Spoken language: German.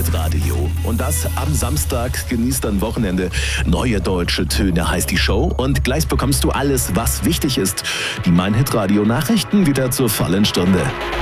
Radio. Und das am Samstag. Genießt dann Wochenende. Neue deutsche Töne heißt die Show. Und gleich bekommst du alles, was wichtig ist. Die Mein Hit Radio Nachrichten wieder zur vollen Stunde.